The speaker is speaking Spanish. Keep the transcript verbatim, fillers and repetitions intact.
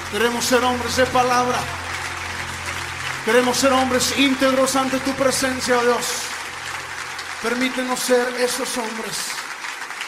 Queremos ser hombres de palabra. Queremos ser hombres íntegros ante tu presencia, oh Dios. Permítenos ser esos hombres.